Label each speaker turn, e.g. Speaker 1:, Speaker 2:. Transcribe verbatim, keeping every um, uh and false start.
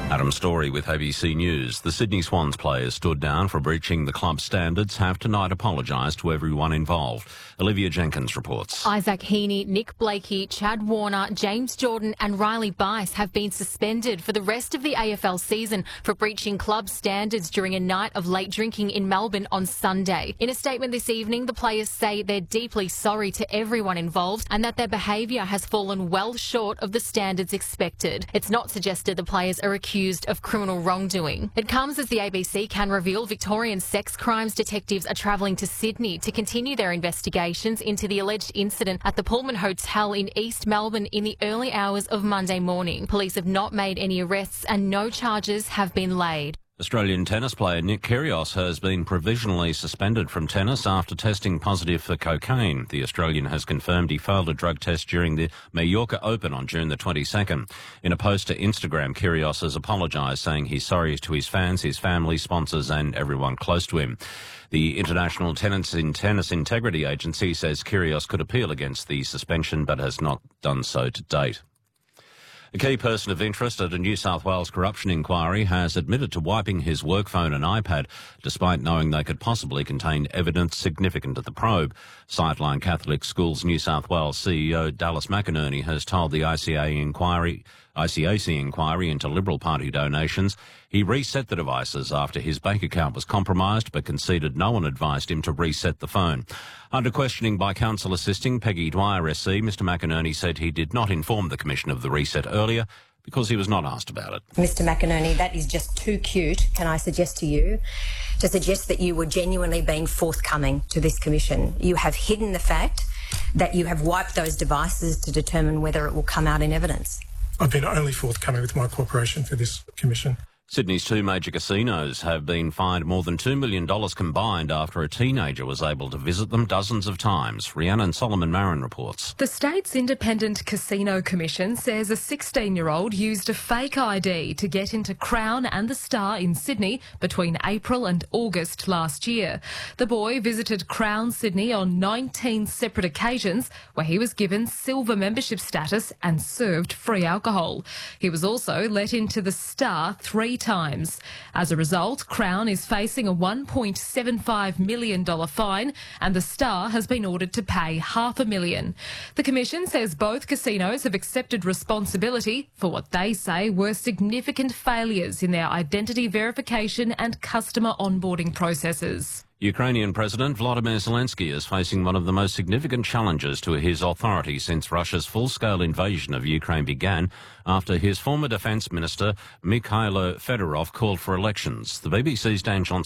Speaker 1: Adam Story with A B C News. The Sydney Swans players stood down for breaching the club's standards have tonight apologised to everyone involved. Olivia Jenkins reports.
Speaker 2: Isaac Heaney, Nick Blakey, Chad Warner, James Jordan and Riley Bice have been suspended for the rest of the A F L season for breaching club standards during a night of late drinking in Melbourne on Sunday. In a statement this evening, the players say they're deeply sorry to everyone involved and that their behaviour has fallen well short of the standards expected. It's not suggested the players are accused of criminal wrongdoing. It comes as the A B C can reveal Victorian sex crimes detectives are travelling to Sydney to continue their investigations into the alleged incident at the Pullman Hotel in East Melbourne in the early hours of Monday morning. Police have not made any arrests and no charges have been laid.
Speaker 1: Australian tennis player Nick Kyrgios has been provisionally suspended from tennis after testing positive for cocaine. The Australian has confirmed he failed a drug test during the Mallorca Open on June the twenty-second. In a post to Instagram, Kyrgios has apologised, saying he's sorry to his fans, his family, sponsors and everyone close to him. The International Tennis in Tennis Integrity Agency says Kyrgios could appeal against the suspension but has not done so to date. A key person of interest at a New South Wales corruption inquiry has admitted to wiping his work phone and iPad, despite knowing they could possibly contain evidence significant to the probe. Sightline Catholic Schools New South Wales C E O Dallas McInerney has told the I C A inquiry, I C A C inquiry into Liberal Party donations he reset the devices after his bank account was compromised, but conceded no one advised him to reset the phone. Under questioning by counsel assisting Peggy Dwyer S C, Mr McInerney said he did not inform the Commission of the reset earlier because he was not asked about it.
Speaker 3: Mr McInerney, that is just too cute, can I suggest to you, to suggest that you were genuinely being forthcoming to this Commission. You have hidden the fact that you have wiped those devices to determine whether it will come out in evidence.
Speaker 4: I've been only forthcoming with my cooperation for this Commission.
Speaker 1: Sydney's two major casinos have been fined more than two million dollars combined after a teenager was able to visit them dozens of times. Rhiannon Solomon-Marin reports.
Speaker 5: The state's Independent Casino Commission says a sixteen-year-old used a fake I D to get into Crown and the Star in Sydney between April and August last year. The boy visited Crown Sydney on nineteen separate occasions where he was given silver membership status and served free alcohol. He was also let into the Star three times. As a result, Crown is facing a one point seven five million dollars fine and the Star has been ordered to pay half a million. The Commission says both casinos have accepted responsibility for what they say were significant failures in their identity verification and customer onboarding processes.
Speaker 1: Ukrainian President Volodymyr Zelensky is facing one of the most significant challenges to his authority since Russia's full-scale invasion of Ukraine began after his former Defence Minister Mikhailo Fedorov called for elections. The B B C's Dan Johnson